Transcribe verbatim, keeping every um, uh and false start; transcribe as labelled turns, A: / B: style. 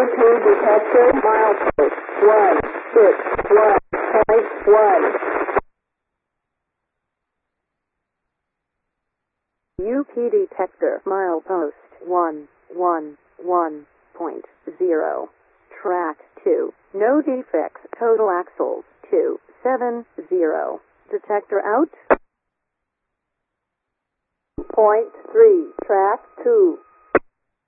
A: two detector, milepost one six one point one. U P detector, milepost one one one point zero. Track two. No defects. Total axles two seven zero. Detector out. Point three. Track two.